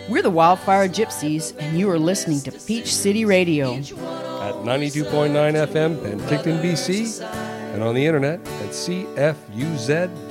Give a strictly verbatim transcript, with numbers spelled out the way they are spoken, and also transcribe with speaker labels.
Speaker 1: We're the Wildfire Gypsies, and you are listening to Peach City Radio.
Speaker 2: At ninety-two point nine F M, Penticton, B C, and on the internet at C F U Z dot com.